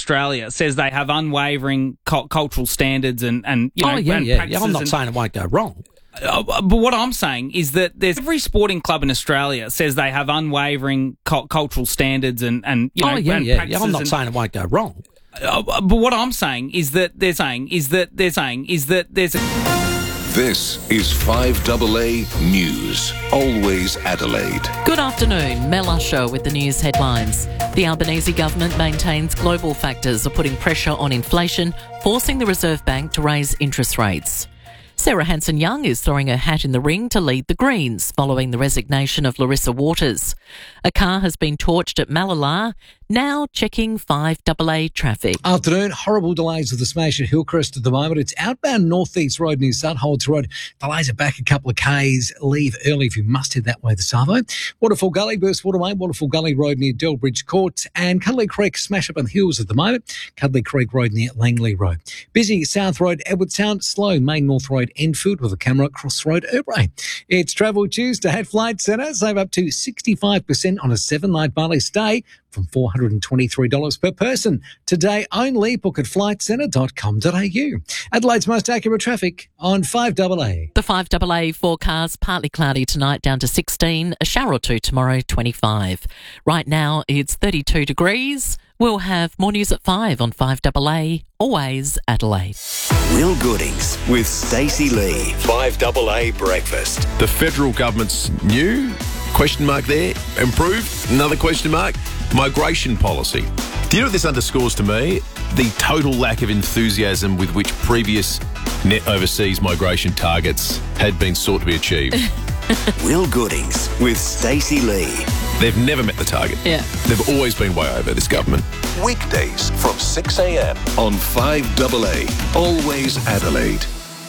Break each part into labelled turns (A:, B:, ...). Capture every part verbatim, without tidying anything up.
A: Australia says they have unwavering cu- cultural standards and, and you know,
B: oh, yeah,
A: and
B: yeah.
A: practices.
B: yeah. I'm not
A: and,
B: saying it won't go wrong.
A: Uh, but what I'm saying is that there's every sporting club in Australia says they have unwavering cu- cultural standards and, and you know,
B: oh, yeah,
A: and
B: yeah.
A: practices.
B: yeah. I'm not
A: and,
B: saying it won't go wrong.
A: Uh, but what I'm saying is that they're saying is that they're saying is that there's. A-
C: This is five A A News. Always Adelaide.
D: Good afternoon. Mel Usher with the news headlines. The Albanese government maintains global factors are putting pressure on inflation, forcing the Reserve Bank to raise interest rates. Sarah Hanson-Young is throwing her hat in the ring to lead the Greens following the resignation of Larissa Waters. A car has been torched at Malala, now checking five A A traffic.
E: Afternoon, horrible delays with the smash at Hillcrest at the moment. It's outbound Northeast Road near Sutholds Road. Delays are back a couple of Ks. Leave early if you must head that way this Savo. Waterfall Gully, burst water main, Waterfall Gully Road near Delbridge Court, and Cuddly Creek smash up on the hills at the moment. Cuddly Creek Road near Langley Road. Busy South Road, Edwardstown, slow Main North Road, Enfield with a camera Crossroad, Erbray. It's Travel Tuesday at Flight Centre. Save up to sixty-five percent on a seven-night Bali stay from four hundred twenty-three dollars per person. Today only. Book at flight centre dot com dot a u. Adelaide's most accurate traffic on five A A.
D: The five A A forecast, partly cloudy tonight down to sixteen, a shower or two tomorrow, twenty-five. Right now it's thirty-two degrees. We'll have more news at five on five A A, always Adelaide.
F: Real Goodings with Stacey Lee. five A A Breakfast.
G: The federal government's new, question mark there, improved, another question mark, migration policy. Do you know what this underscores to me? The total lack of enthusiasm with which previous net overseas migration targets had been sought to be achieved.
F: Real Goodings with Stacey Lee.
G: They've never met the target.
D: Yeah.
G: They've always been way over, this government.
C: Weekdays from six a m on five A A. Always Adelaide.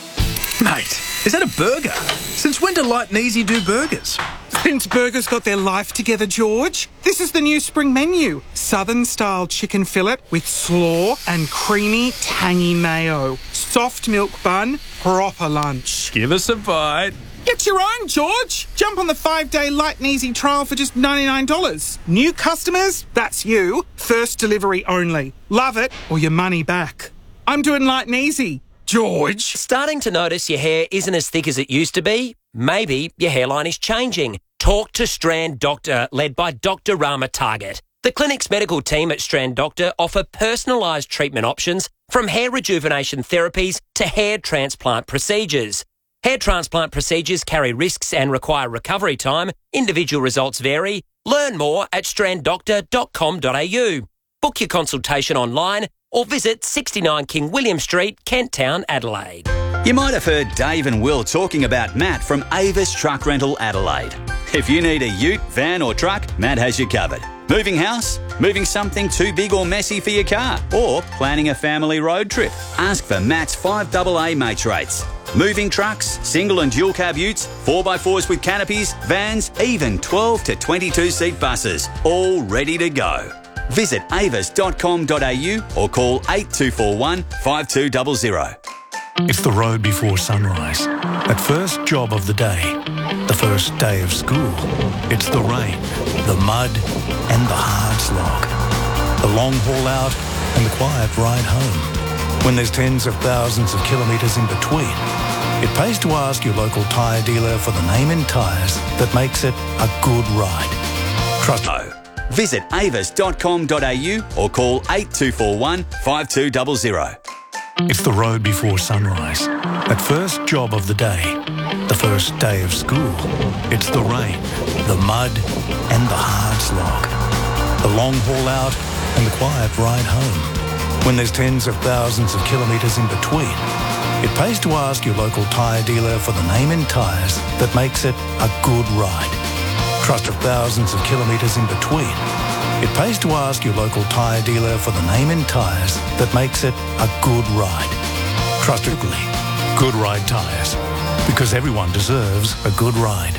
H: Mate, is that a burger? Since when do Light and Easy do burgers?
I: Since burgers got their life together, George. This is the new spring menu. Southern-style chicken fillet with slaw and creamy, tangy mayo. Soft milk bun, proper lunch.
H: Give us a bite.
I: Get your own, George. Jump on the five-day Light and Easy trial for just ninety-nine dollars. New customers? That's you. First delivery only. Love it or your money back. I'm doing Light and Easy. George.
J: Starting to notice your hair isn't as thick as it used to be? Maybe your hairline is changing. Talk to Strand Doctor, led by Doctor Rama Target. The clinic's medical team at Strand Doctor offer personalised treatment options from hair rejuvenation therapies to hair transplant procedures. Hair transplant procedures carry risks and require recovery time. Individual results vary. Learn more at strand doctor dot com dot a u. Book your consultation online or visit sixty-nine King William Street, Kent Town, Adelaide.
F: You might have heard Dave and Will talking about Matt from Avis Truck Rental Adelaide. If you need a ute, van or truck, Matt has you covered. Moving house? Moving something too big or messy for your car? Or planning a family road trip? Ask for Matt's five A A mates rates. Moving trucks, single and dual cab utes, four by fours with canopies, vans, even twelve to twenty-two seat buses, all ready to go. Visit avis dot com dot a u or call eight two four one, five two zero zero.
K: It's the road before sunrise. That first job of the day. The first day of school. It's the rain, the mud and the hard slog. The long haul out and the quiet ride home. When there's tens of thousands of kilometres in between, it pays to ask your local tyre dealer for the name in tyres that makes it a good ride. Trust me.
F: Visit avis dot com dot a u or call eight two four one, five two zero zero.
K: It's the road before sunrise. That first job of the day. The first day of school. It's the rain, the mud and the hard slog. The long haul out and the quiet ride home. When there's tens of thousands of kilometres in between, it pays to ask your local tyre dealer for the name in tyres that makes it a good ride. Trust of thousands of kilometres in between. It pays to ask your local tyre dealer for the name in tyres that makes it a good ride. Trustably, Good Ride Tyres. Because everyone deserves a good ride.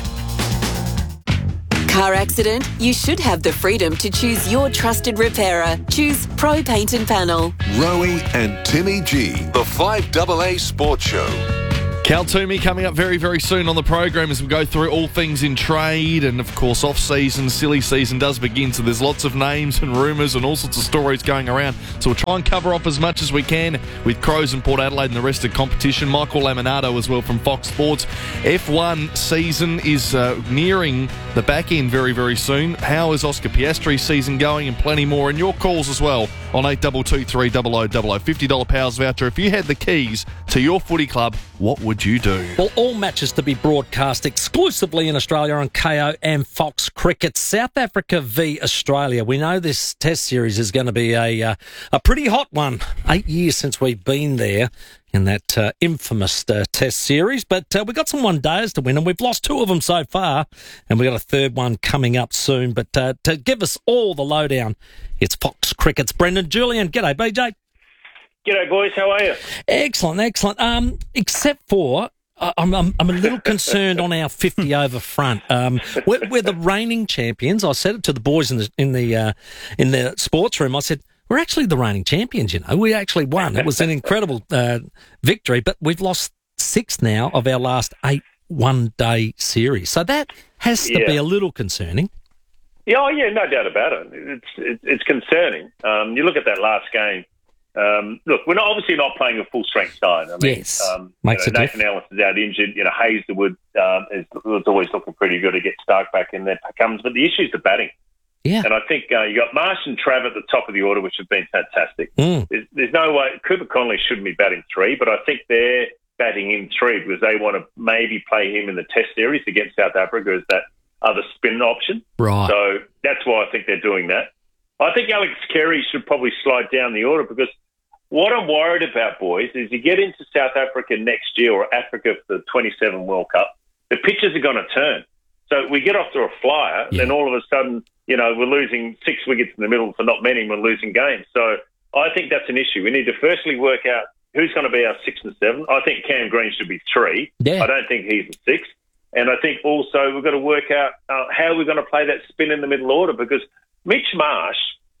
L: Car accident? You should have the freedom to choose your trusted repairer. Choose Pro Paint and Panel.
C: Rowie and Timmy G, the five A A Sports Show.
M: Cal Toomey coming up very, very soon on the program as we go through all things in trade, and of course off-season, silly season does begin, so there's lots of names and rumours and all sorts of stories going around. So we'll try and cover off as much as we can with Crows and Port Adelaide and the rest of the competition. Michael Laminato as well from Fox Sports. F one season is uh, nearing the back end very, very soon. How is Oscar Piastri's season going, and plenty more. And your calls as well on eight two two three zero zero zero zero. fifty dollars Powers voucher. If you had the keys to your footy club, what would you do?
B: Well, all matches to be broadcast exclusively in Australia on K O and Fox Cricket. South Africa v Australia. We know this Test series is going to be a uh, a pretty hot one. Eight years since we've been there in that uh, infamous uh, Test series. But uh, we've got some one-dayers to win, and we've lost two of them so far, and we've got a third one coming up soon. But uh, to give us all the lowdown, it's Fox Cricket's Brendan Julian. G'day, B J.
N: G'day, boys. How are you?
B: Excellent, excellent. Um, except for... I'm, I'm I'm a little concerned on our fifty over front. Um, we're, we're the reigning champions. I said it to the boys in the in the uh, in the sports room. I said we're actually the reigning champions. You know, we actually won. It was an incredible uh, victory, but we've lost six now of our last eight one-day series. So that has to
N: Yeah.
B: be a little concerning.
N: Yeah, oh, yeah, no doubt about it. It's it's, it's concerning. Um, you look at that last game. Um, look, we're not, obviously not playing a full-strength side. I mean,
B: Yes,
N: um,
B: makes
N: you know,
B: a
N: Nathan Ellis is out injured. You know, Hazelwood um, is, is always looking pretty good to get Stark back in there. Comes, but the issue is the batting.
B: Yeah.
N: And I think uh, you got Marsh and Trav at the top of the order, which have been fantastic.
B: Mm.
N: There's, there's no way Cooper Connolly shouldn't be batting three, but I think they're batting in three because they want to maybe play him in the Test series against South Africa as that other spin option.
B: Right.
N: So that's why I think they're doing that. I think Alex Carey should probably slide down the order because what I'm worried about, boys, is you get into South Africa next year or Africa for the twenty-seven World Cup, the pitches are going to turn. So we get off to a flyer,
B: Yeah.
N: then all of a sudden, you know, we're losing six wickets in the middle for not many, we're losing games. So I think that's an issue. We need to firstly work out who's going to be our six and seven. I think Cam Green should be three.
B: Yeah.
N: I don't think he's a six. And I think also we've got to work out uh, how we're going to play that spin in the middle order because Mitch Marsh,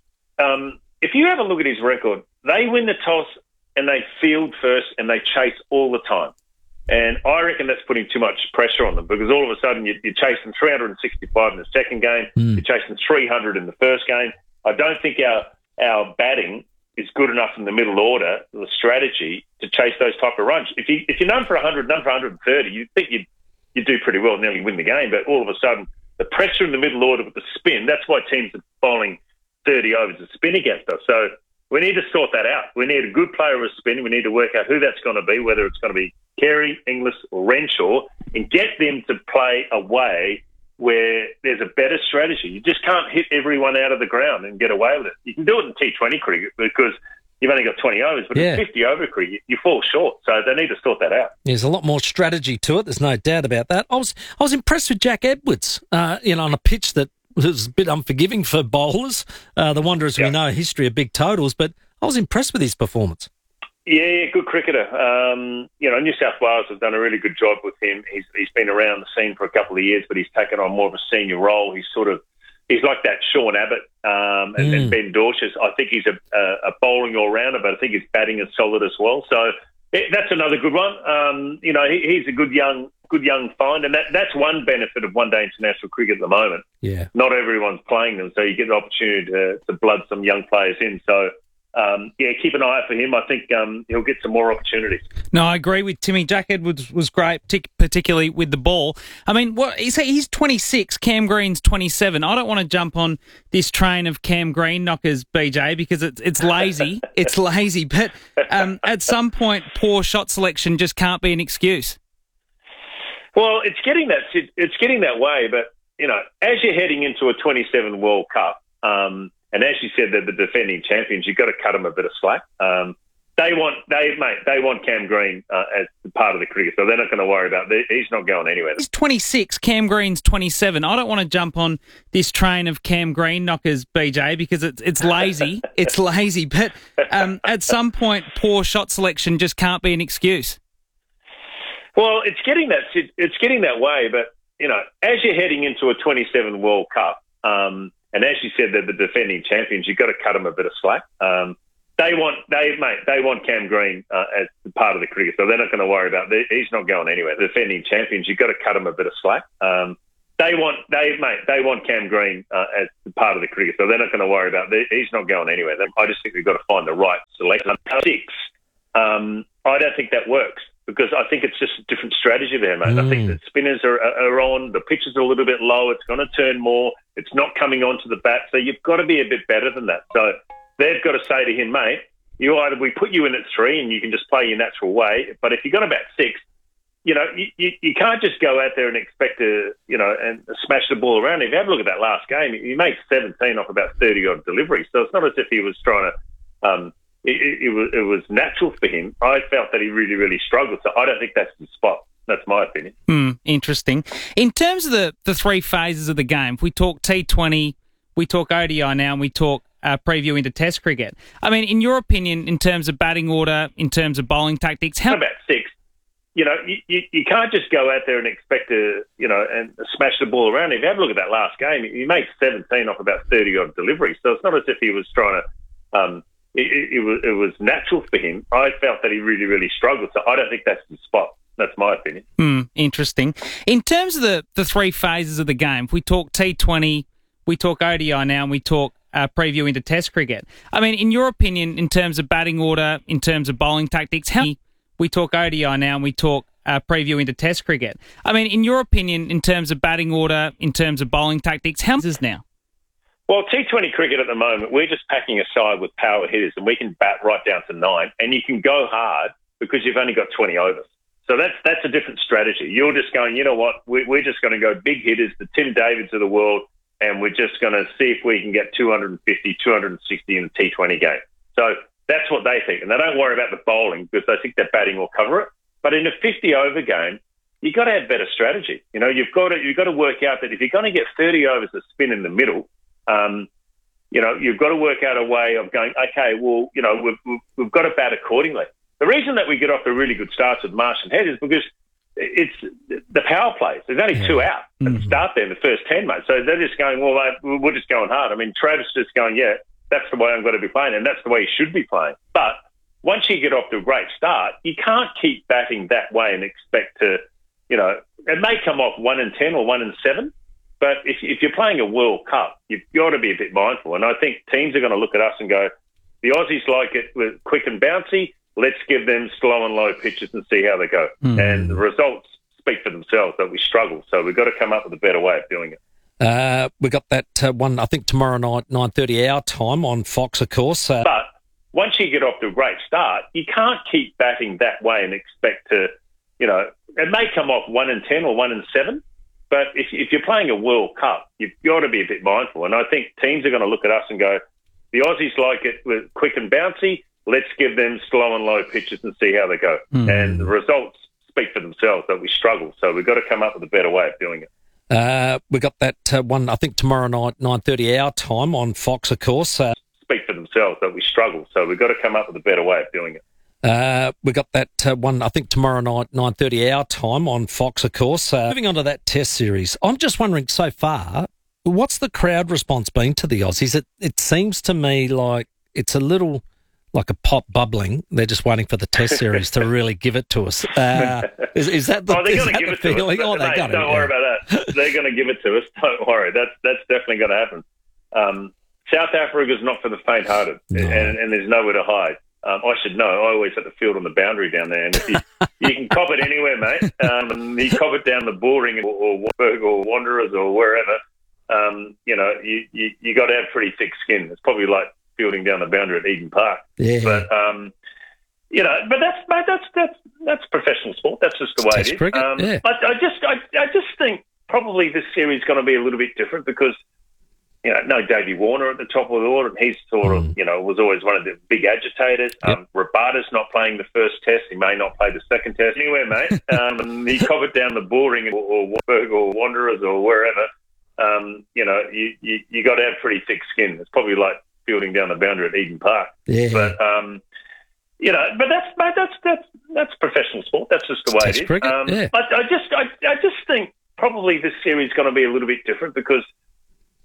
N: um, if you have a look at his record, they win the toss and they field first and they chase all the time. And I reckon that's putting too much pressure on them because all of a sudden you're chasing three hundred sixty-five in the second game,
B: Mm.
N: you're chasing three hundred in the first game. I don't think our our batting is good enough in the middle order, the strategy, to chase those type of runs. If, you, if you're none for one hundred, none for one hundred thirty, you'd think you'd, you'd do pretty well, nearly win the game. But all of a sudden, the pressure in the middle order with the spin, that's why teams are bowling thirty overs of spin against us. So we need to sort that out. We need a good player with spin. We need to work out who that's going to be, whether it's going to be Carey, Inglis or Renshaw, and get them to play a way where there's a better strategy. You just can't hit everyone out of the ground and get away with it. You can do it in T twenty cricket because you've only got twenty overs, but
B: Yeah.
N: in fifty over cricket, you fall short. So they need to sort that out.
B: There's a lot more strategy to it. There's no doubt about that. I was I was impressed with Jack Edwards, uh, you know, on a pitch that was a bit unforgiving for bowlers. Uh, the Wanderers, we know, history of big totals, but I was impressed with his performance.
N: Yeah, yeah, good cricketer. Um, you know, New South Wales has done a really good job with him. He's he's been around the scene for a couple of years, but he's taken on more of a senior role. He's sort of he's like that Sean Abbott um, and,
B: Mm.
N: and Ben Dorchers. I think he's a, a, a bowling all rounder, but I think his batting is solid as well. So it, that's another good one. Um, you know, he, he's a good young good young find, and that, that's one benefit of one day international cricket at the moment.
B: Yeah.
N: Not everyone's playing them, so you get the opportunity to, to blood some young players in. So. Um, yeah, keep an eye out for him. I think um, he'll get some more opportunities.
A: No, I agree with Timmy. Jack Edwards was great, partic- particularly with the ball. I mean, what he's, he's twenty-six, Cam Green's twenty-seven. I don't want to jump on this train of Cam Green knockers, B J, because it's it's lazy. It's lazy. But um, at some point, poor shot selection just can't be an excuse.
N: Well, it's getting that it's getting that way. But you know, as you're heading into a twenty-seven World Cup. Um, And as you said, they're the defending champions. You've got to cut them a bit of slack. Um, they want, they mate, they want Cam Green uh, as part of the cricket, so they're not going to worry about it. He's not going anywhere.
A: He's twenty-six, Cam Green's twenty-seven. I don't want to jump on this train of Cam Green knockers, B J, because it's it's lazy. It's lazy. But um, at some point, poor shot selection just can't be an excuse.
N: Well, it's getting that it's getting that way. But you know, as you're heading into a twenty-seven World Cup. Um, And as you said, they're the defending champions. You've got to cut them a bit of slack. Um, They want, they mate, they want Cam Green uh, as part of the cricket, so they're not going to worry about. He's not going anywhere. The defending champions, you've got to cut him a bit of slack. Um, they want, they mate, they want Cam Green uh, as part of the cricket, so they're not going to worry about. He's not going anywhere. I just think we've got to find the right selection. Six, um, I don't think that works because I think it's just a different strategy there, mate. Mm. I think that spinners are, are on, the pitches are a little bit low. It's going to turn more. It's not coming onto the bat, so you've got to be a bit better than that. So they've got to say to him, mate, you either we put you in at three and you can just play your natural way, but if you're going to bat six, you know, you, you, you can't just go out there and expect to, you know, and smash the ball around. If you have a look at that last game, he made seventeen off about thirty odd deliveries. So it's not as if he was trying to, um, it, it, it, was, it was natural for him. I felt that he really, really struggled. So I don't think that's the spot. That's my opinion.
A: Mm, interesting. In terms of the, the three phases of the game, if we talk T twenty, we talk O D I now, and we talk uh, preview into Test cricket. I mean, in your opinion, in terms of batting order, in terms of bowling tactics, how
N: about six? You know, you, you, you can't just go out there and expect to, you know, and smash the ball around. If you have a look at that last game, he made seventeen off about thirty odd deliveries. So it's not as if he was trying to. Um, it, it, it was it was natural for him. I felt that he really, really struggled. So I don't think that's the spot. That's my opinion.
A: Mm, interesting. In terms of the, the three phases of the game, if we talk T twenty, we talk O D I now, and we talk uh, preview into Test cricket. I mean, in your opinion, in terms of batting order, in terms of bowling tactics, how we talk O D I now, and we talk uh, preview into Test cricket. I mean, in your opinion, in terms of batting order, in terms of bowling tactics, how is this now?
N: Well, T twenty cricket at the moment, we're just packing a side with power hitters, and we can bat right down to nine, and you can go hard because you've only got twenty overs. So that's that's a different strategy. You're just going, you know what, we, we're just going to go big hitters, the Tim Davids of the world, and we're just going to see if we can get two hundred fifty, two hundred sixty in a T twenty game. So that's what they think. And they don't worry about the bowling because they think their batting will cover it. But in a fifty-over game, you've got to have better strategy. You know, you've got to you've got to work out that if you're going to get thirty overs of spin in the middle, um, you know, you've got to work out a way of going, okay, well, you know, we've, we've, we've got to bat accordingly. The reason that we get off the really good starts with Marsh and Head is because it's the power plays. There's only yeah. two out at the start there in the first ten, mate. So they're just going, well, we're just going hard. I mean, Travis just going, yeah, that's the way I'm going to be playing, and that's the way he should be playing. But once you get off to a great start, you can't keep batting that way and expect to, you know, it may come off one in ten or one in seven, but if, if you're playing a World Cup, you've got to be a bit mindful. And I think teams are going to look at us and go, the Aussies like it with quick and bouncy. Let's give them slow and low pitches and see how they go. Mm. And the results speak for themselves that we struggle. So we've got to come up with a better way of doing it.
B: Uh, we got that uh, one, I think, tomorrow night, nine thirty our time on Fox, of course. Uh,
N: but once you get off to a great start, you can't keep batting that way and expect to, you know, it may come off one in ten or one in seven, but if, if you're playing a World Cup, you've got to be a bit mindful. And I think teams are going to look at us and go, the Aussies like it with quick and bouncy. Let's give them slow and low pitches and see how they go. Mm. And the results speak for themselves that we struggle. So we've got to come up with a better way of doing it.
B: Uh, we got that uh, one, I think, tomorrow night, nine thirty our time on Fox, of course. Uh,
N: speak for themselves that we struggle. So we've got to come up with a better way of doing it.
B: Uh, we got that uh, one, I think, tomorrow night, nine thirty our time on Fox, of course. Uh, moving on to that Test series, I'm just wondering, so far, what's the crowd response been to the Aussies? It, it seems to me like it's a little like a pot bubbling. They're just waiting for the Test series to really give it to us. Uh, is, is that the,
N: oh, they're
B: is
N: going to give
B: the
N: it
B: feeling?
N: to us.
B: Oh, they
N: Mate,
B: got
N: don't
B: it,
N: worry
B: yeah.
N: about that. They're going to give it to us. Don't worry. That's that's definitely going to happen. Um, South Africa's not for the faint-hearted, no. and, and there's nowhere to hide. Um, I should know. I always have to field on the boundary down there, and if you, you can cop it anywhere, mate. Um, you cop it down the Bullring or, or Warburg or Wanderers or wherever. Um, you know, you you, you got to have pretty thick skin. It's probably like fielding down the boundary at Eden Park.
B: Yeah.
N: But um, you know, but that's mate, that's that's that's professional sport. That's just the way
B: Test
N: it is.
B: cricket,
N: Um,
B: yeah.
N: I, I just I, I just think probably this series is going to be a little bit different because you know no Davey Warner at the top of the order, and he's sort of you know was always one of the big agitators.
B: Yep.
N: Um, Rabada's not playing the first Test. He may not play the second Test anywhere, mate. Um, you cop it down the Bullring or, or Warburg or Wanderers or wherever. Um, you know, you, you, you got to have pretty thick skin. It's probably like fielding down the boundary at Eden Park.
B: Yeah.
N: But, um, you know, but that's, mate, that's, that's, that's professional sport. That's just the way
B: Test
N: it is.
B: cricket,
N: Um,
B: yeah.
N: I, I just, I, I just think probably this series is going to be a little bit different because,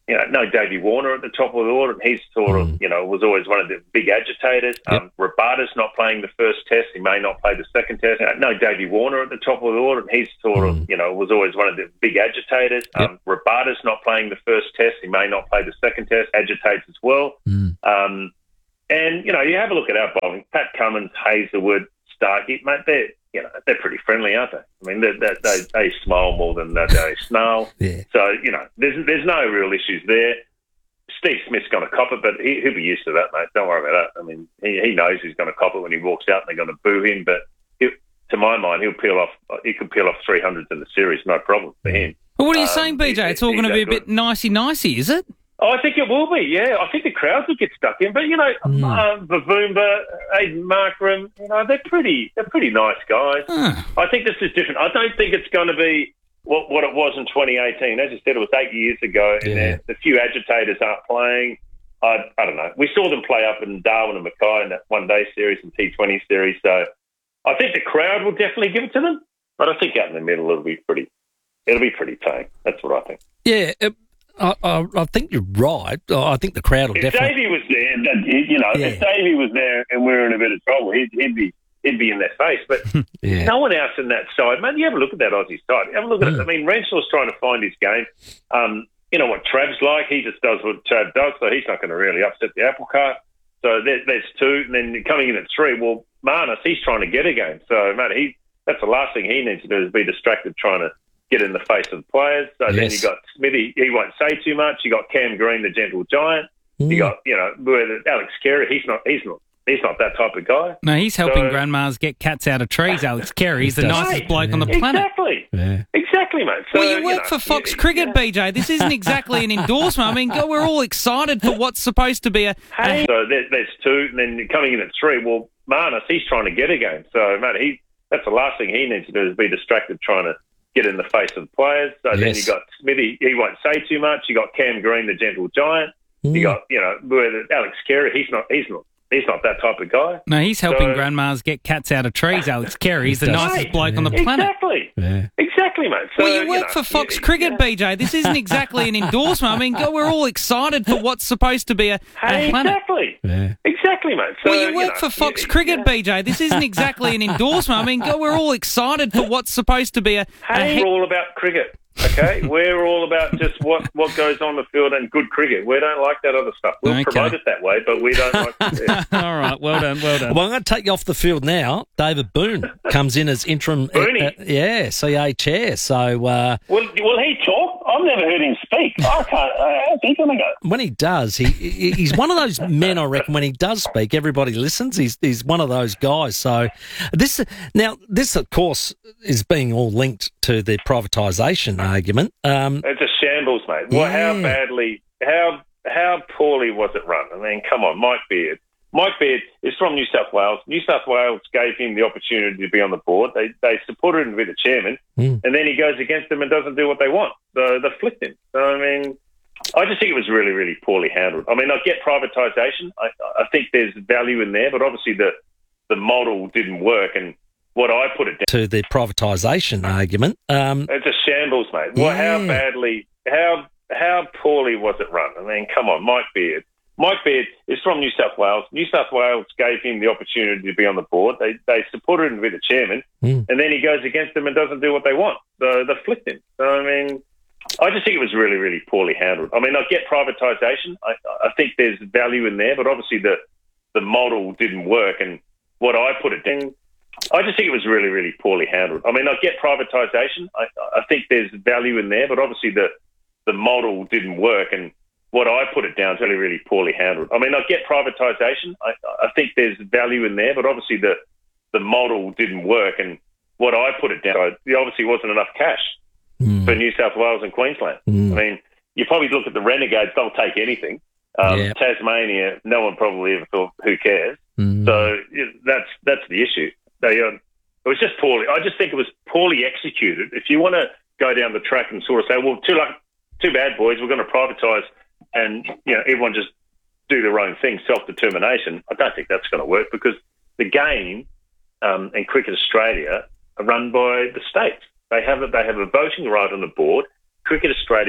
N: you know, no Davey Warner at the top of the order, and he's sort of, you know, was always one of the big agitators.
B: Yep.
N: Um, Rabada's not playing the first test. He may not play the second test. You know, no Davey Warner at the top of the order, and he's sort of, you know, was always one of the big agitators.
B: Yep.
N: Um, Rabada's not playing the first test. He may not play the second test. Agitates as well.
B: Mm.
N: Um, and, you know, you have a look at our bowling. Pat Cummins, Hazelwood, Starkey, mate, they're, you know, they're pretty friendly, aren't they? I mean, they, they, they, they smile more than they, they snarl.
B: Yeah.
N: So, you know, there's there's no real issues there. Steve Smith's going to cop it, but he, he'll be used to that, mate. Don't worry about that. I mean, he, he knows he's going to cop it when he walks out and they're going to boo him, but he, to my mind, he'll peel off, he could peel off three hundreds in the series, no problem for him.
A: Well, what are you
N: Um,
A: saying, B J?
N: he-
A: It's all
N: he's
A: going to be a
N: that
A: bit nicey-nicey, is it?
N: Oh, I think it will be, yeah. I think the crowds will get stuck in. But, you know,
A: Mm.
N: uh, Bavoomba, Aiden Markram, you know, they're pretty they're pretty nice guys.
A: Huh.
N: I think this is different. I don't think it's going to be what, what it was in twenty eighteen. As you said, it was eight years ago, and
B: Yeah.
N: the, the few agitators aren't playing. I, I don't know. We saw them play up in Darwin and Mackay in that one-day series and T twenty series. So I think the crowd will definitely give it to them. But I think out in the middle it'll be pretty, it'll be pretty tame. That's what I think.
B: Yeah, uh, I, I, I think you're right. I think the crowd will
N: If
B: definitely.
N: Davey was there, that, you know,
B: Yeah.
N: if Davey was there and we were in a bit of trouble, he'd, he'd be he'd be in their face. But
B: Yeah.
N: no one else in that side, man. You have a look at that Aussie side. Have a look at it. I mean, Renshaw's trying to find his game. Um, you know what Trav's like? He just does what Trav does, so he's not going to really upset the apple cart. So there, there's two, and then coming in at three. Well, Marnus, he's trying to get a game. So, man, he that's the last thing he needs to do is be distracted trying to get in the face of the players. So then
B: Yes.
N: you got Smithy, he won't say too much. You got Cam Green, the gentle giant. You got, you know, where Alex Carey, he's not, he's not, he's not that type of guy.
A: No, he's helping
N: So-
A: grandmas get cats out of trees, Alex Carey. He's the
B: Does.
A: nicest
N: Right.
A: bloke on the planet.
N: Exactly,
B: Yeah.
N: exactly, mate. So,
A: Well, you work
N: know,
A: for Fox
N: you-
A: Cricket, B J. This isn't exactly an endorsement. I mean, God, we're all excited for what's supposed to be a...
N: Hey.
A: a
N: So there, there's two, and then coming in at three. Well, Marnus, he's trying to get a game. So, man, he that's the last thing he needs to do is be distracted trying to get in the face of the players. So then
B: Yes.
N: you got Smithy, he won't say too much. You got Cam Green, the gentle giant. You got, you know, where Alex Carey, he's not, he's not, he's not that type of guy.
A: no, he's helping
N: So-
A: grandmas get cats out of trees, Alex Carey. He's the
B: Does.
A: nicest
N: Right.
A: bloke on the planet.
N: Exactly,
B: Yeah.
N: exactly, mate. So,
A: Well, you work
N: know,
A: for Fox
N: you-
A: Cricket, B J. This isn't exactly an endorsement. I mean, God, we're all excited for what's supposed to be a, a
N: Hey,
A: planet.
N: exactly,
B: Yeah.
N: exactly, mate. So,
A: Well, you work
N: know,
A: for Fox
N: you-
A: Cricket, B J. This isn't exactly an endorsement. I mean, God, we're all excited for what's supposed to be a...
N: Hey,
A: a
N: we're all about cricket, okay? We're all about just what, what goes on the field and good cricket. We don't like that other stuff. We'll
A: Okay.
N: promote it that way, but we don't like it. Yeah.
A: all right, well done, well done.
B: Well, I'm going to take you off the field now. David Boone comes in as interim,
N: Booney.
B: uh, yeah, C A chair. So uh,
N: Will, will he talk? I've never heard him speak. I can't. Uh, how's he going to go?
B: when he does, he he- he's one of those men. I reckon when he does speak, everybody listens. He's he's one of those guys. So this now this of course is being all linked to the privatisation argument. Um,
N: It's a shambles, mate. Well, how
B: Yeah.
N: badly, how how poorly was it run? I mean, come on, Mike Beard. Mike Beard is from New South Wales. New South Wales gave him the opportunity to be on the board. They they supported him to be the chairman,
B: Mm.
N: and then he goes against them and doesn't do what they want. So they flicked him. So, I mean, I just think it was really, really poorly handled. I mean, I get privatisation. I, I think there's value in there, but obviously the, the model didn't work. And what I put it down
B: to the privatisation argument. Um,
N: it's a shambles, mate. Well, how
B: Yeah.
N: badly, how how poorly was it run? I mean, come on, Mike Beard. Mike Beard is from New South Wales. New South Wales gave him the opportunity to be on the board. They they supported him to be the chairman,
B: Mm.
N: and then he goes against them and doesn't do what they want. So they flicked him. So, I mean, I just think it was really, really poorly handled. I mean, I get privatisation. I, I think there's value in there, but obviously the the model didn't work. And what I put it down, I just think it was really, really poorly handled. I mean, I get privatisation. I, I think there's value in there, but obviously the the model didn't work. And what I put it down is really, really poorly handled. I mean, I get privatisation. I, I think there's value in there, but obviously the the model didn't work. And what I put it down, there obviously wasn't enough cash
B: Mm.
N: for New South Wales and Queensland.
B: Mm.
N: I mean, you probably look at the Renegades; they'll take anything. Um,
B: Yeah.
N: Tasmania, no one probably ever thought, "Who cares?"
B: Mm.
N: So yeah, that's that's the issue. They, um, it was just poorly. I just think it was poorly executed. If you want to go down the track and sort of say, "Well, too like, too bad, boys, we're going to privatise," and you know, everyone just do their own thing, self-determination. I don't think that's going to work because the game um, and Cricket Australia are run by the states. They have a, they have a voting right on the board. Cricket Australia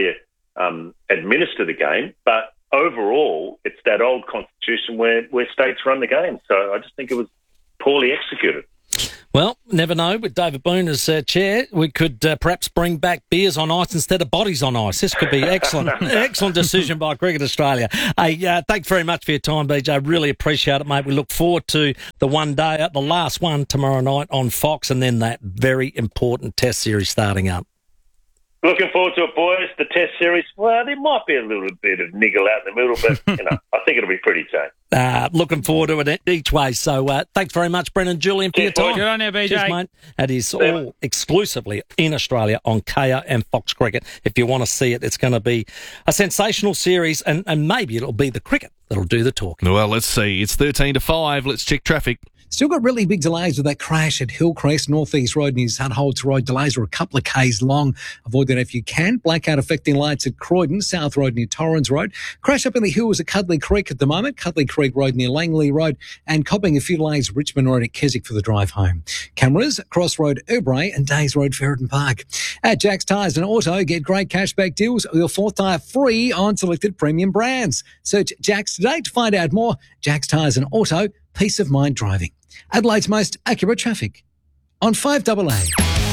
N: um, administer the game. But overall, it's that old constitution where, where states run the game. So I just think it was poorly executed.
B: Well, never know. With David Boone as uh, chair, we could uh, perhaps bring back beers on ice instead of bodies on ice. This could be excellent. Excellent decision by Cricket Australia. Hey, uh, thanks very much for your time, B J. Really appreciate it, mate. We look forward to the one day, the last one tomorrow night on Fox, and then that very important Test series starting up.
N: Looking forward to it, boys. The Test series, well, there might be a little bit of niggle out in the middle, but, you know, I think it'll be pretty tame.
B: Uh, looking forward to it each way. So uh, thanks very much, Brendan Julian, for your time.
A: Good on you, B J.
B: Cheers, mate. That is all exclusively in Australia on K O and Fox Cricket. If you want to see it, it's going to be a sensational series, and, and maybe it'll be the cricket that'll do the talking.
M: Well, let's see. It's thirteen to five. Let's check traffic.
E: Still got really big delays with that crash at Hillcrest, North East Road near Sutholts Road. Delays are a couple of k's long. Avoid that if you can. Blackout affecting lights at Croydon, South Road near Torrens Road. Crash up in the hills at Cuddly Creek at the moment. Cuddly Creek Road near Langley Road. And copping a few delays Richmond Road at Keswick for the drive home. Cameras, Crossroad, Urbray and Days Road, Ferreton Park. At Jack's Tyres and Auto, get great cashback deals. Your fourth tyre free on selected premium brands. Search Jack's today to find out more. Jack's Tyres and Auto, peace of mind driving. Adelaide's most accurate traffic on five A A.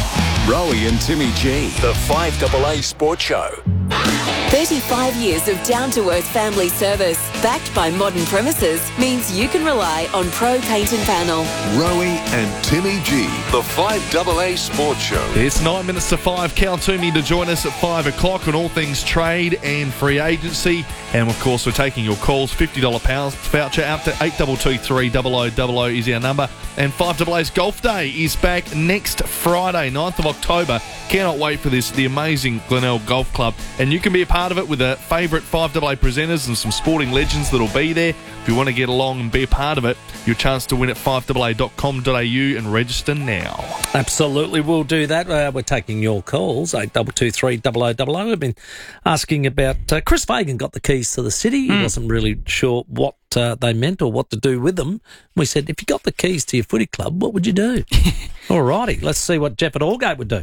C: Rowie and Timmy G, the five A A Sports Show.
L: thirty-five years of down-to-earth family service, backed by modern premises, means you can rely on Pro Paint and Panel.
C: Rowie and Timmy G, the five A A Sports Show.
M: It's nine minutes to five. Cal Toomey to join us at five o'clock on all things trade and free agency. And, of course, we're taking your calls. fifty dollars voucher out to eight two two three zero zero zero zero is our number. And five A A's Golf Day is back next Friday, ninth of October. Cannot wait for this, the amazing Glenelg Golf Club. And you can be a part of it with a favourite five A A presenters and some sporting legends that'll be there. If you want to get along and be a part of it, your chance to win at five A A dot com dot a u and register now.
B: Absolutely, we'll do that. Uh, we're taking your calls, eight two two three zero zero zero zero. We've been asking about... Uh, Chris Fagan got the keys to the city.
A: Mm.
B: He wasn't really sure what uh, they meant or what to do with them. We said, if you got the keys to your footy club, what would you do? All righty, let's see what Jeff at Aldgate would do.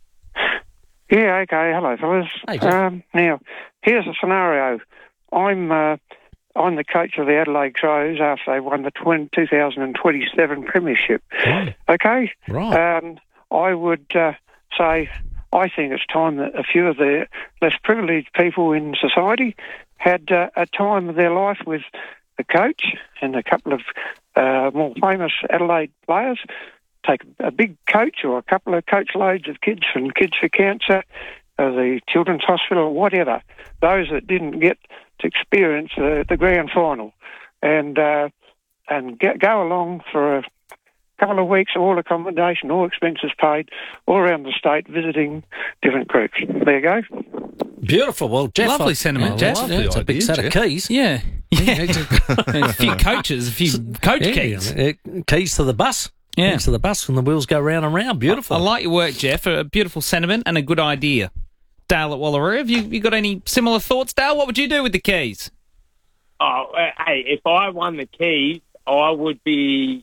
O: Yeah, okay. Hello, fellas.
B: Hey, Jeff.
O: um, now, here's a scenario. I'm uh, I'm the coach of the Adelaide Crows after they won the twenty twenty-seven Premiership.
B: Right.
O: Okay?
B: Right.
O: Um, I would uh, say I think it's time that a few of the less privileged people in society had uh, a time of their life with the coach and a couple of uh, more famous Adelaide players. Take a big coach or a couple of coach loads of kids from Kids for Cancer, uh, the Children's Hospital, whatever, those that didn't get to experience uh, the grand final, and uh, and get, go along for a couple of weeks, all accommodation, all expenses paid, all around the state, visiting different groups. There you go.
B: Beautiful. Well, Jeff...
A: Lovely
B: I,
A: sentiment,
B: oh,
A: Jeff.
B: lovely. It's a big
M: idea,
B: set
M: Jeff.
B: of keys.
A: Yeah. Yeah. A few coaches, a few coach
B: Yeah,
A: keys.
B: uh, keys to the bus.
A: Yeah.
B: Keys to the bus when the wheels go round and round. Beautiful.
A: I like your work, Jeff. A beautiful sentiment and a good idea. Dale at Wallaroo, have you, you got any similar thoughts, Dale? What would you do with the keys?
P: Oh, uh, hey, if I won the keys, I would be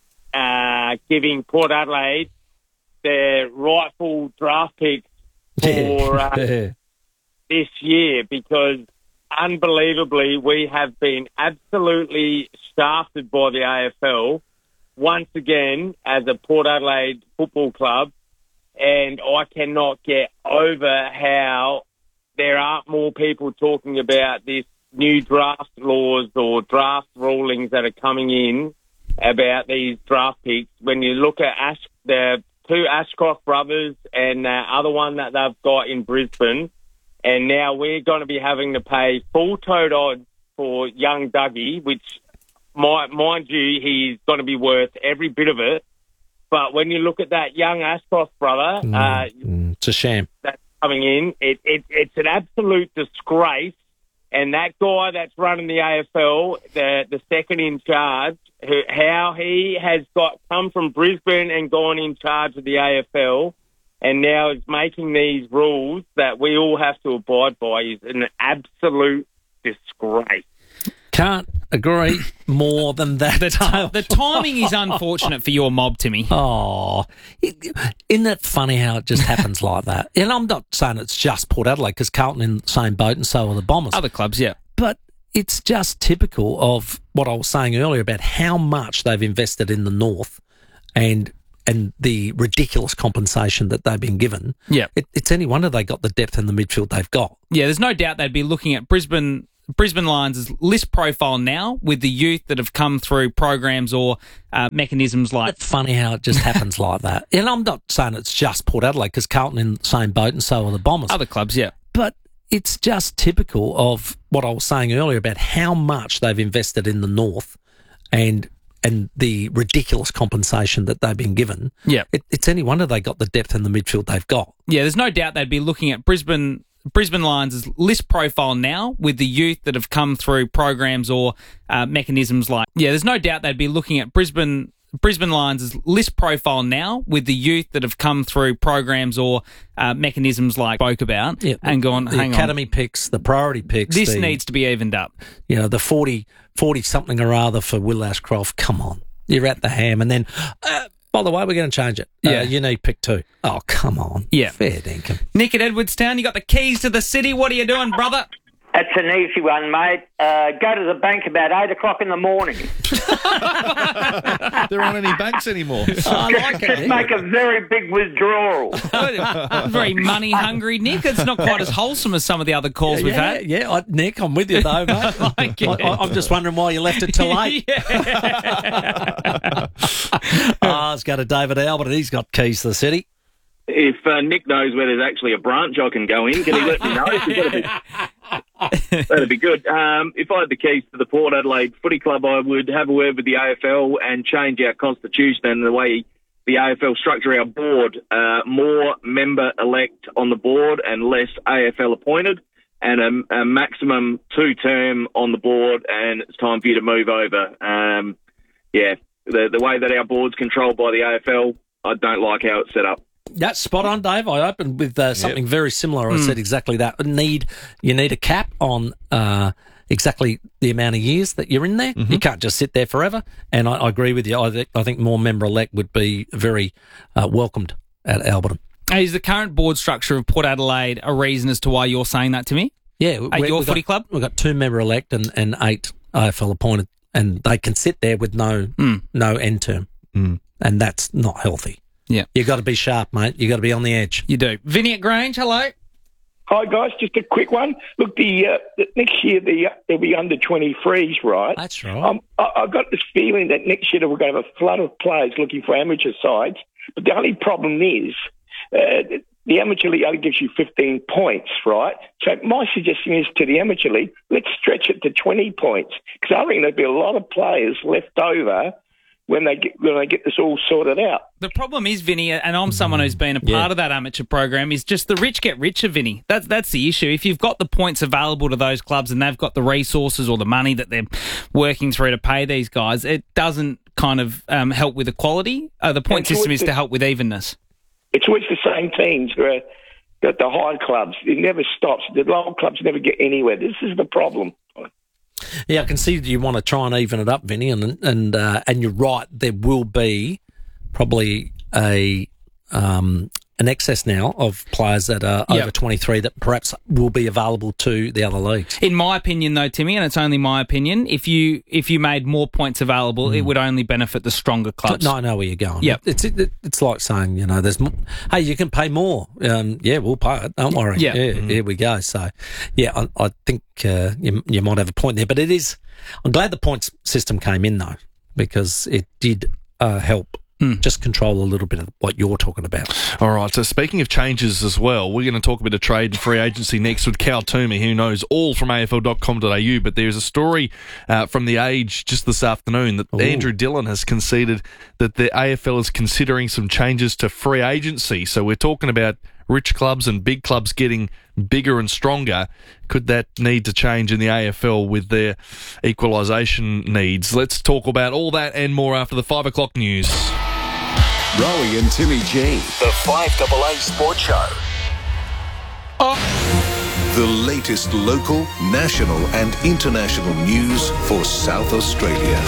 P: uh, giving Port Adelaide their rightful draft picks for uh, this year, because unbelievably we have been absolutely shafted by the A F L once again as a Port Adelaide football club, and I cannot get over how there aren't more people talking about this new draft laws or draft rulings that are coming in about these draft picks. When you look at Ash, the two Ashcroft brothers and the other one that they've got in Brisbane, and now we're going to be having to pay full tote odds for young Dougie, which, mind, mind you, he's going to be worth every bit of it. But when you look at that young Ashcroft brother,
B: Mm,
P: uh,
B: mm, it's a shame.
P: that's coming in, it, it, it's an absolute disgrace. And that guy that's running the A F L, the the second in charge, who, how he has got come from Brisbane and gone in charge of the A F L, and now is making these rules that we all have to abide by, is an absolute disgrace.
B: Can't agree more than that.
A: The, t- the timing is unfortunate for your mob, Timmy.
B: Oh, isn't it funny how it just happens like that? And I'm not saying it's just Port Adelaide, because Carlton in the same boat and so are the Bombers.
A: Other clubs, yeah.
B: But it's just typical of what I was saying earlier about how much they've invested in the North and and the ridiculous compensation that they've been given.
A: Yeah.
B: It, it's any wonder they got the depth in the midfield they've got.
A: Yeah, there's no doubt they'd be looking at Brisbane Brisbane Lions' list profile now with the youth that have come through programs or uh, mechanisms like...
B: It's funny how it just happens like that. And I'm not saying it's just Port Adelaide, because Carlton in the same boat and so are the Bombers.
A: Other clubs, yeah.
B: But it's just typical of what I was saying earlier about how much they've invested in the North and and the ridiculous compensation that they've been given.
A: Yeah.
B: It, it's any wonder they got the depth in the midfield they've got.
A: Yeah, there's no doubt they'd be looking at Brisbane Brisbane Lions' list profile now with the youth that have come through programs or uh, mechanisms like... Yeah, there's no doubt they'd be looking at Brisbane Brisbane Lions' list profile now with the youth that have come through programs or uh, mechanisms like spoke about
B: Yeah,
A: and gone,
B: the
A: hang
B: academy
A: on.
B: picks, the priority picks.
A: This
B: the,
A: needs to be evened up.
B: You know, the forty, forty something or other for Will Ashcroft. Come on. You're at the ham. And then, uh, by the way, we're going to change it.
A: Yeah.
B: Uh, you need pick two. Oh, come on.
A: Yeah.
B: Fair dinkum.
A: Nick at Edwardstown, you got the keys to the city. What are you doing, brother?
Q: That's an easy one, mate. Uh, go to the bank about eight o'clock in the morning.
M: There aren't any banks anymore.
B: I like
Q: Just
B: it.
Q: make a very big withdrawal.
A: Very money hungry, Nick. It's not quite as wholesome as some of the other calls
B: yeah,
A: we've
B: yeah,
A: had.
B: Yeah, I, Nick, I'm with you though, mate.
A: Like it.
B: I, I, I'm just wondering why you left it till eight. Ah, let's go to David Albert, and he's got keys to the city.
R: If uh, Nick knows where there's actually a branch I can go in, can he let me know? That'd be, that'd be good. Um, if I had the keys to the Port Adelaide Footy Club, I would have a word with the A F L and change our constitution and the way the A F L structure our board. Uh, more member-elect on the board and less A F L appointed, and a, a maximum two-term on the board, and it's time for you to move over. Um, yeah, the, the way that our board's controlled by the A F L, I don't like how it's set up.
B: That's spot on, Dave. I opened with uh, something
M: Yep.
B: very similar. I
A: Mm.
B: said exactly that. Need You need a cap on uh, exactly the amount of years that you're in there.
M: Mm-hmm.
B: You can't just sit there forever. And I, I agree with you. I think, I think more member-elect would be very uh, welcomed at Alberton.
A: Is the current board structure of Port Adelaide a reason as to why you're saying that to me?
B: Yeah.
A: At your
B: we've
A: footy
B: got,
A: club?
B: We've got two member-elect and, and eight A F L appointed, and they can sit there with no,
A: Mm.
B: no end term.
M: Mm.
B: And that's not healthy.
A: Yeah.
B: You got to be sharp, mate. You got to be on the edge.
A: You do. Vinny at Grange, hello.
S: Hi guys, just a quick one. Look, the, uh, the next year the uh, there'll be under twenty-threes, right?
B: That's right.
S: Um, I, I've got this feeling that next year we're going to have a flood of players looking for amateur sides. But the only problem is uh, the, the amateur league only gives you fifteen points, right? So my suggestion is to the amateur league, let's stretch it to twenty points, because I think there'll be a lot of players left over when they get when they get this all sorted out.
A: The problem is, Vinny, and I'm someone who's been a part
B: Yeah.
A: of that amateur program, is just the rich get richer, Vinny. That's that's the issue. If you've got the points available to those clubs and they've got the resources or the money that they're working through to pay these guys, it doesn't kind of um, help with equality. Uh, the point
S: And so
A: system
S: it's
A: is to
S: the-
A: help with evenness.
S: It's always the same teams, where the, the high clubs. It never stops. The low clubs never get anywhere. This is the problem.
B: Yeah, I can see that you want to try and even it up, Vinny, and and uh, and you're right. There will be probably a um, an excess now of players that are
A: Yep.
B: over twenty-three that perhaps will be available to the other leagues.
A: In my opinion, though, Timmy, and it's only my opinion, if you if you made more points available, it would only benefit the stronger clubs.
B: No, I know where you're going.
A: Yep.
B: It's it, it's like saying, you know, there's, mo- hey, you can pay more. Um, yeah, we'll pay it. Don't worry.
A: Yeah.
B: Yeah,
A: Mhm.
B: here we go. So, yeah, I, I think uh, you, you might have a point there, but it is. I'm glad the points system came in though, because it did uh, help. Just control a little bit of what you're talking about.
M: All right, so speaking of changes as well, we're going to talk a bit of trade and free agency next with Cal Toomey, who knows all from A F L dot com dot A U, but there's a story uh, from The Age just this afternoon that
B: Ooh.
M: Andrew Dillon has conceded that the A F L is considering some changes to free agency. So we're talking about rich clubs and big clubs getting bigger and stronger. Could that need to change in the A F L with their equalisation needs? Let's talk about all that and more after the five o'clock news.
C: Rowie and Timmy G, the five A A Sports Show.
A: Oh.
C: The latest local, national and international news for South Australia.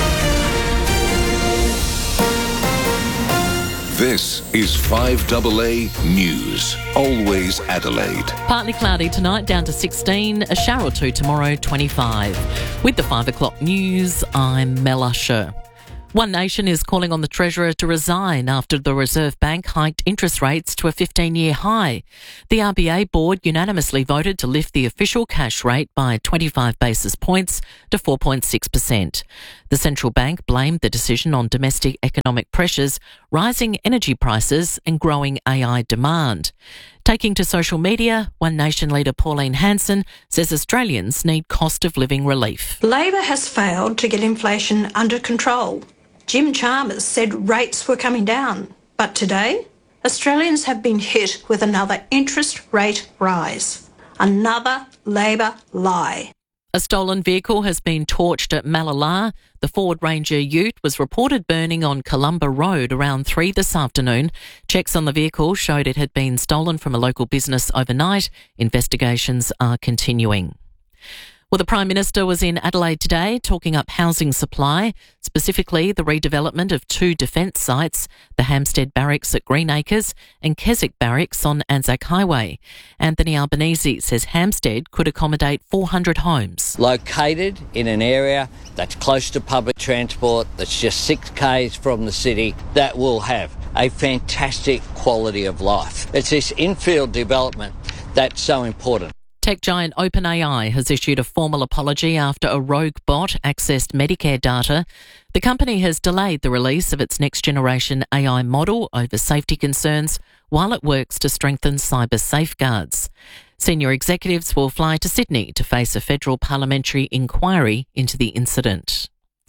C: This is five A A News. Always Adelaide.
D: Partly cloudy tonight, down to sixteen. A shower or two tomorrow, twenty-five. With the five o'clock news, I'm Mel Usher. One Nation is calling on the Treasurer to resign after the Reserve Bank hiked interest rates to a fifteen-year high. The R B A board unanimously voted to lift the official cash rate by twenty-five basis points to four point six percent. The central bank blamed the decision on domestic economic pressures, rising energy prices and growing A I demand. Taking to social media, One Nation leader Pauline Hanson says Australians need cost of living relief.
T: Labor has failed to get inflation under control. Jim Chalmers said rates were coming down, but today Australians have been hit with another interest rate rise. Another Labor lie.
D: A stolen vehicle has been torched at Malala. The Ford Ranger Ute was reported burning on Columba Road around three this afternoon. Checks on the vehicle showed it had been stolen from a local business overnight. Investigations are continuing. Well, the Prime Minister was in Adelaide today talking up housing supply, specifically the redevelopment of two defence sites, the Hampstead Barracks at Greenacres and Keswick Barracks on Anzac Highway. Anthony Albanese says Hampstead could accommodate four hundred homes.
U: Located in an area that's close to public transport, that's just six k's from the city, that will have a fantastic quality of life. It's this infield development that's so important.
D: Tech giant OpenAI has issued a formal apology after a rogue bot accessed Medicare data. The company has delayed the release of its next-generation A I model over safety concerns while it works to strengthen cyber safeguards. Senior executives will fly to Sydney to face a federal parliamentary inquiry into the incident.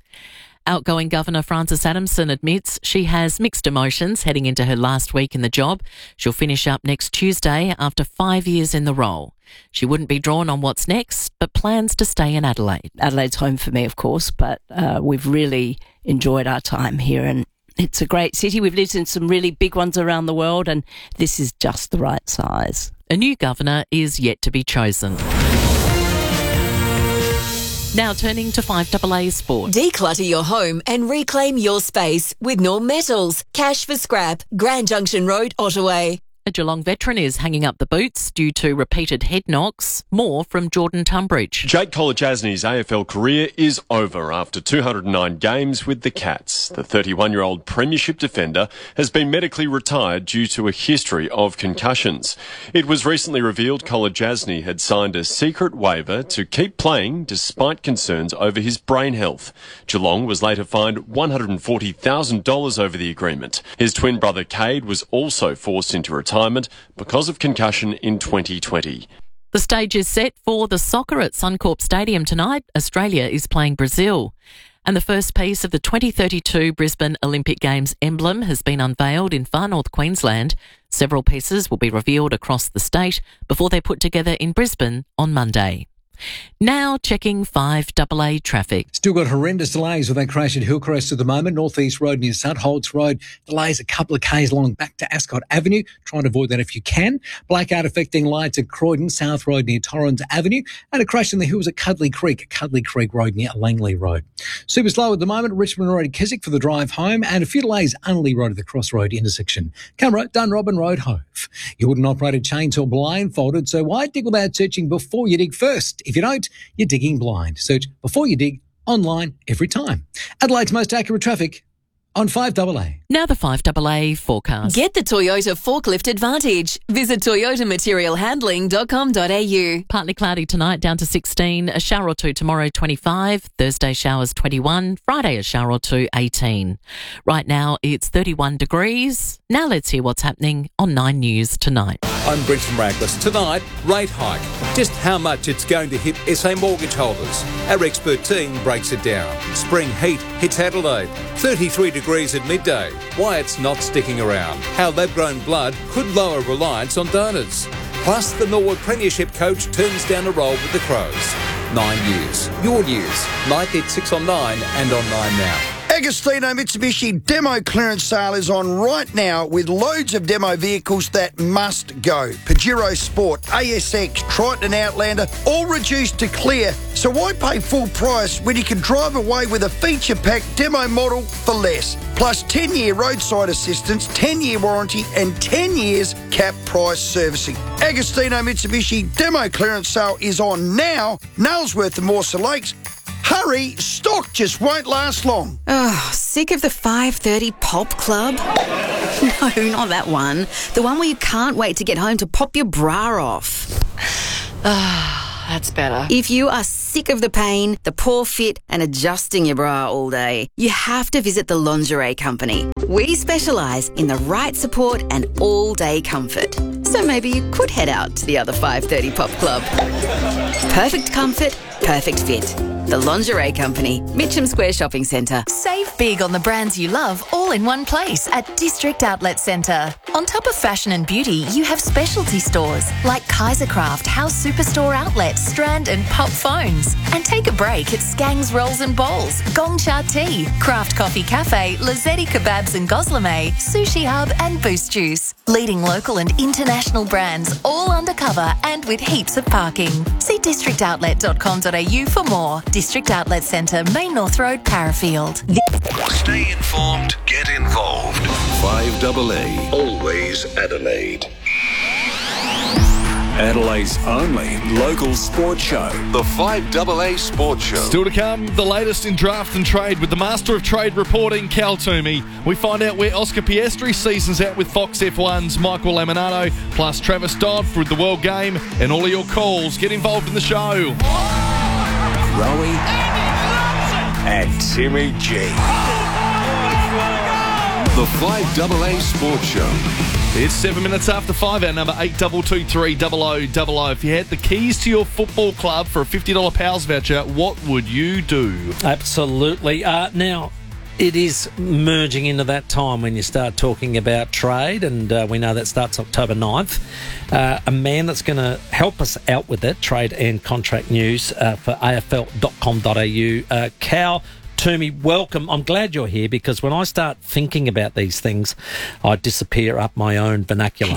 D: Outgoing Governor Frances Adamson admits she has mixed emotions heading into her last week in the job. She'll finish up next Tuesday after five years in the role. She wouldn't be drawn on what's next, but plans to stay in Adelaide.
V: Adelaide's home for me, of course, but uh, we've really enjoyed our time here, and it's a great city. We've lived in some really big ones around the world, and this is just the right size.
D: A new governor is yet to be chosen. Now turning to five A A Sport.
L: Declutter your home and reclaim your space with Norm Metals. Cash for scrap. Grand Junction Road, Ottaway.
D: A Geelong veteran is hanging up the boots due to repeated head knocks. More from Jordan Tunbridge.
W: Jake Kolodjasny's A F L career is over after two hundred nine games with the Cats. The thirty-one-year-old premiership defender has been medically retired due to a history of concussions. It was recently revealed Kolodjasny had signed a secret waiver to keep playing despite concerns over his brain health. Geelong was later fined one hundred forty thousand dollars over the agreement. His twin brother Cade was also forced into retirement because of concussion in twenty twenty.
D: The stage is set for the soccer at Suncorp Stadium tonight. Australia is playing Brazil. And the first piece of the twenty thirty-two Brisbane Olympic Games emblem has been unveiled in far north Queensland. Several pieces will be revealed across the state before they're put together in Brisbane on Monday. Now checking five A A traffic.
E: Still got horrendous delays with that crash at Hillcrest at the moment. Northeast Road near Sutholts Road. Delays a couple of k's along back to Ascot Avenue. Try and avoid that if you can. Blackout affecting lights at Croydon, South Road near Torrens Avenue. And a crash in the hills at Cuddly Creek, Cuddly Creek Road near Langley Road. Super slow at the moment. Richmond Road at Keswick for the drive home. And a few delays Unley Road at the Crossroad intersection. Camera, Dunrobin Road, Hove. You wouldn't operate a chainsaw blindfolded, so why dig without searching before you dig first? If you don't, you're digging blind. Search Before You Dig online every time. Adelaide's most accurate traffic on five A A.
D: Now the five A A forecast.
L: Get the Toyota Forklift Advantage. Visit toyota material handling dot com dot a u.
D: Partly cloudy tonight, down to sixteen. A shower or two tomorrow, twenty-five. Thursday showers, twenty-one. Friday a shower or two, eighteen. Right now it's thirty-one degrees. Now let's hear what's happening on Nine News tonight.
X: I'm Brenton Raglas. Tonight, rate hike. Just how much it's going to hit S A mortgage holders. Our expert team breaks it down. Spring heat hits Adelaide. thirty-three degrees at midday. Why it's not sticking around. How lab-grown blood could lower reliance on donors. Plus, the Norwood Premiership coach turns down a role with the Crows. Nine News. Your news. Night at six on Nine and on Nine Now.
G: Agostino Mitsubishi demo clearance sale is on right now with loads of demo vehicles that must go. Pajero Sport, A S X, Triton and Outlander, all reduced to clear. So why pay full price when you can drive away with a feature-packed demo model for less? Plus ten-year roadside assistance, ten-year warranty and ten years cap price servicing. Agostino Mitsubishi demo clearance sale is on now. Nailsworth and Morsa Lakes. Hurry, stock just won't last long.
H: Oh, sick of the five thirty pop club? No, not that one. The one where you can't wait to get home to pop your bra off. Ah, that's better. If you are sick of the pain, the poor fit and adjusting your bra all day, you have to visit the Lingerie Company. We specialise in the right support and all-day comfort. So maybe you could head out to the other five thirty pop club. Perfect comfort, perfect fit. The Lingerie Company, Mitcham Square Shopping Centre.
I: Save big on the brands you love all in one place at District Outlet Centre. On top of fashion and beauty, you have specialty stores like Kaisercraft, House Superstore Outlet, Strand and Pop Phones. And take a break at Skang's Rolls and Bowls, Gongcha Tea, Craft Coffee Cafe, Lazzetti Kebabs and Goslame, Sushi Hub and Boost Juice. Leading local and international brands all undercover and with heaps of parking. See district outlet dot com dot a u for more. District Outlet Centre, Main North Road, Parafield.
C: Stay informed, get involved. five A A, always Adelaide. Adelaide's only local sports show. The five A A Sports Show.
M: Still to come, the latest in draft and trade with the Master of Trade reporting, Cal Toomey. We find out where Oscar Piastri seasons out with Fox F one's Michael Laminato, plus Travis Dodd with the World Game, and all of your calls. Get involved in the show.
C: Rowie and Timmy G. The five A A Sports Show.
M: It's seven minutes after five, our number eight two two three double oh double oh. If you had the keys to your football club for a fifty dollars Pals voucher, what would you do?
B: Absolutely. Uh, now, it is merging into that time when you start talking about trade, and uh, we know that starts October ninth. Uh, a man that's going to help us out with it, trade and contract news uh, for A F L dot com dot a u. Uh, Cal Toomey, welcome. I'm glad you're here because when I start thinking about these things, I disappear up my own vernacular.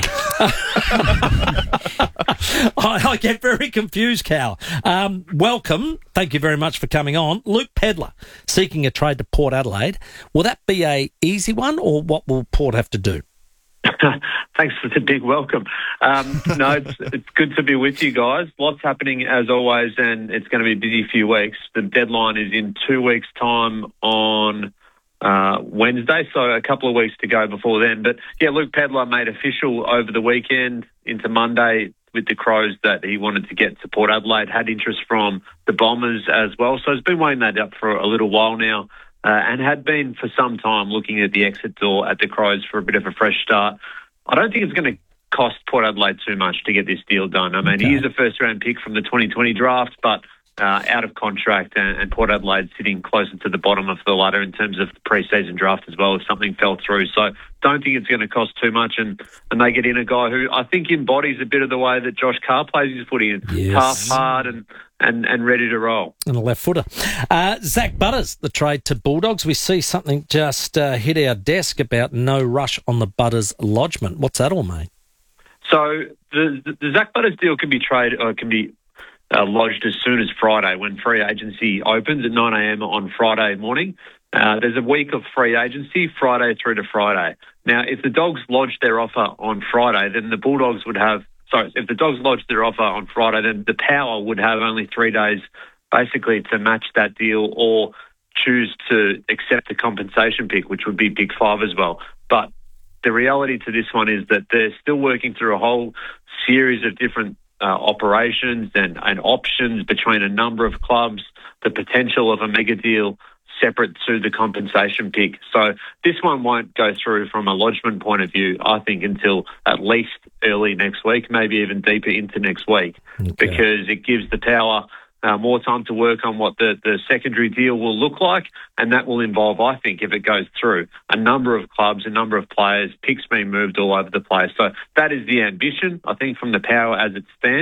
B: I, I get very confused, Cal. Um, welcome. Thank you very much for coming on. Luke Pedlar, seeking a trade to Port Adelaide. Will that be a easy one, or what will Port have to do?
J: Thanks for the big welcome. Um, no, it's, it's good to be with you guys. Lots happening as always, and it's going to be a busy few weeks. The deadline is in two weeks' time on uh, Wednesday, so a couple of weeks to go before then. But yeah, Luke Pedlar made official over the weekend into Monday with the Crows that he wanted to get to Port Adelaide, had interest from the Bombers as well. So he's been weighing that up for a little while now. Uh, and had been for some time looking at the exit door at the Crows for a bit of a fresh start. I don't think it's going to cost Port Adelaide too much to get this deal done. I mean, okay. He is a first-round pick from the twenty twenty draft, but uh, out of contract, and, and Port Adelaide sitting closer to the bottom of the ladder in terms of the pre-season draft as well if something fell through. So don't think it's going to cost too much, and, and they get in a guy who I think embodies a bit of the way that Josh Carr plays his footy in.
B: Yes.
J: Tough, hard, and And, and ready to roll.
B: And a left footer. Uh, Zach Butters, the trade to Bulldogs. We see something just uh, hit our desk about no rush on the Butters lodgement. What's that all mean?
J: So the, the, the Zach Butters deal can be traded or can be uh, lodged as soon as Friday when free agency opens at nine a.m. on Friday morning. Uh, there's a week of free agency, Friday through to Friday. Now, if the Dogs lodged their offer on Friday, then the Bulldogs would have Sorry, if the Dogs lodged their offer on Friday, then the Power would have only three days basically to match that deal or choose to accept the compensation pick, which would be pick five as well. But the reality to this one is that they're still working through a whole series of different uh, operations and, and options between a number of clubs, the potential of a mega deal separate to the compensation pick. So this one won't go through from a lodgement point of view, I think, until at least early next week, maybe even deeper into next week, okay. Because it gives the Power uh, more time to work on what the, the secondary deal will look like, and that will involve, I think, if it goes through, a number of clubs, a number of players, picks being moved all over the place. So that is the ambition, I think, from the Power as it stands.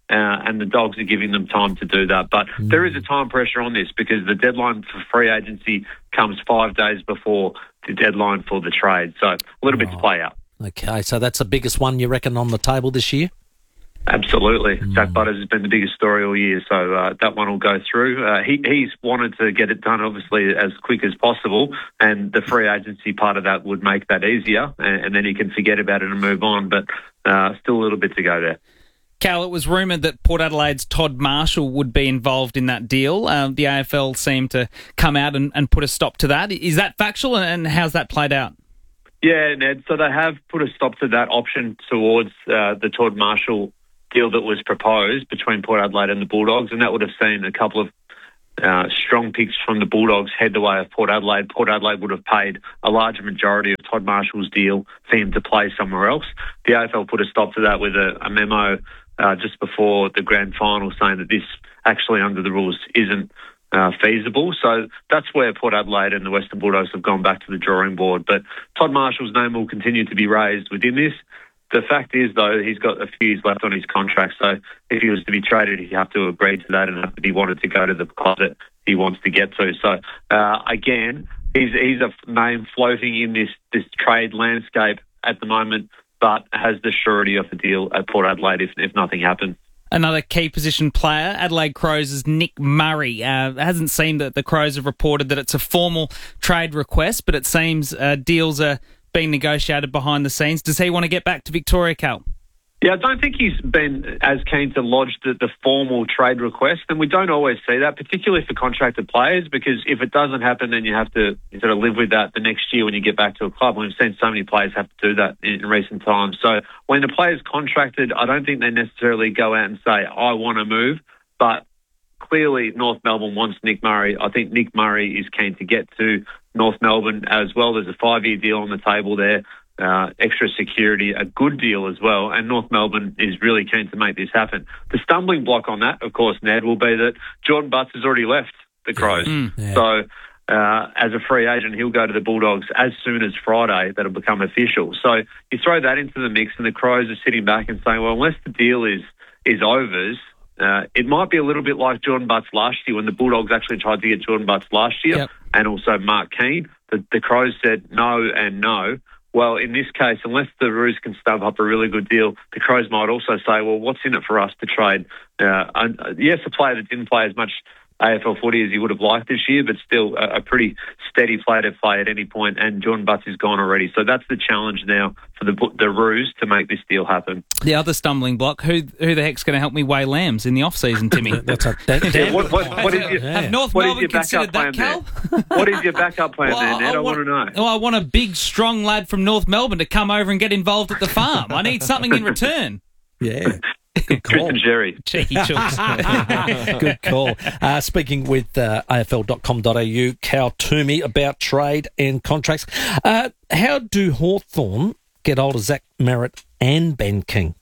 J: Uh, and the Dogs are giving them time to do that. But mm. there is a time pressure on this because the deadline for free agency comes five days before the deadline for the trade. So a little oh. bit to play out.
B: Okay, so that's the biggest one you reckon on the table this year?
J: Absolutely. Mm. Jack Butters has been the biggest story all year, so uh, that one will go through. Uh, he, he's wanted to get it done, obviously, as quick as possible, and the free agency part of that would make that easier, and, and then he can forget about it and move on, but uh, still a little bit to go there.
A: Cal, it was rumoured that Port Adelaide's Todd Marshall would be involved in that deal. Um, the A F L seemed to come out and, and put a stop to that. Is that factual, and how's that played out?
J: Yeah, Ned, so they have put a stop to that option towards uh, the Todd Marshall deal that was proposed between Port Adelaide and the Bulldogs, and that would have seen a couple of uh, strong picks from the Bulldogs head the way of Port Adelaide. Port Adelaide would have paid a larger majority of Todd Marshall's deal for him to play somewhere else. The A F L put a stop to that with a, a memo Uh, just before the grand final saying that this actually under the rules isn't uh, feasible. So that's where Port Adelaide and the Western Bulldogs have gone back to the drawing board. But Todd Marshall's name will continue to be raised within this. The fact is, though, he's got a few years left on his contract. So if he was to be traded, he'd have to agree to that and have to be wanted to go to the club that he wants to get to. So, uh, again, he's, he's a name floating in this, this trade landscape at the moment, but has the surety of the deal at Port Adelaide if, if nothing happens.
A: Another key position player, Adelaide Crows' Nick Murray. Uh, it hasn't seemed that the Crows have reported that it's a formal trade request, but it seems uh, deals are being negotiated behind the scenes. Does he want to get back to Victoria, Cal?
J: Yeah, I don't think he's been as keen to lodge the, the formal trade request, and we don't always see that, particularly for contracted players, because if it doesn't happen, then you have to sort of live with that the next year when you get back to a club. We've seen so many players have to do that in, in recent times. So when the player's contracted, I don't think they necessarily go out and say, I want to move, but clearly North Melbourne wants Nick Murray. I think Nick Murray is keen to get to North Melbourne as well. There's a five-year deal on the table there. Uh, extra security, a good deal as well, and North Melbourne is really keen to make this happen. The stumbling block on that, of course, Ned, will be that Jordan Butts has already left the Crows. Mm, yeah. So uh, as a free agent, he'll go to the Bulldogs as soon as Friday. That'll become official. So you throw that into the mix, and the Crows are sitting back and saying, well, unless the deal is, is overs, uh, it might be a little bit like Jordan Butts last year when the Bulldogs actually tried to get Jordan Butts last year, yep. and also Mark Keane. The, the Crows said no and no. Well, in this case, unless the Roos can stub up a really good deal, the Crows might also say, well, what's in it for us to trade? Uh, and, uh, yes, a player that didn't play as much A F L footy as he would have liked this year, but still a, a pretty steady player to play at any point, and Jordan Butts is gone already. So that's the challenge now for the the Roos to make this deal happen.
A: The other stumbling block, who who the heck's going to help me weigh lambs in the off-season, Timmy?
B: That's a, that,
J: yeah, what, what, what is your,
A: Have North
J: what
A: Melbourne
J: is your
A: considered that, Cal?
J: What is your backup plan
A: well,
J: there, Ned? I, I
A: want,
J: want to know.
A: Well, I want a big, strong lad from North Melbourne to come over and get involved at the farm. I need something in return.
B: Yeah. Good call.
J: Chris and Jerry.
A: Cheeky chooks.
B: Good call. Uh, speaking with uh, A F L dot com dot a u, Cal Toomey about trade and contracts. Uh, how do Hawthorn get hold of Zach Merritt and Ben King?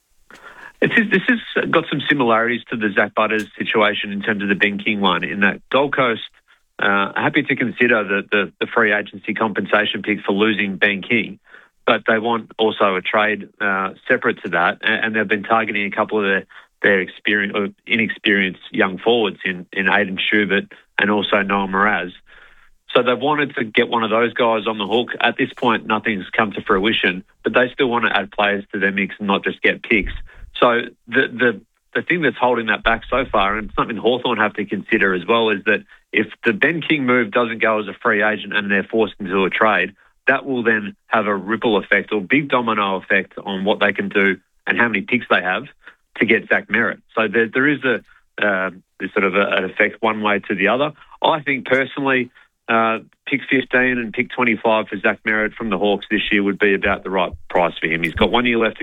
J: It's, this has got some similarities to the Zach Butters situation in terms of the Ben King one, in that Gold Coast uh, are happy to consider the, the, the free agency compensation pick for losing Ben King, but they want also a trade uh, separate to that, and, and they've been targeting a couple of their, their experience, or inexperienced young forwards in, in Aidan Schubert and also Noah Mraz. So they've wanted to get one of those guys on the hook. At this point, nothing's come to fruition, but they still want to add players to their mix and not just get picks. So the the the thing that's holding that back so far, and something Hawthorn have to consider as well, is that if the Ben King move doesn't go as a free agent and they're forced into a trade, that will then have a ripple effect or big domino effect on what they can do and how many picks they have to get Zach Merritt. So there there is a uh, sort of a, an effect one way to the other. I think personally, uh, pick fifteen and pick twenty-five for Zach Merritt from the Hawks this year would be about the right price for him. He's got one year left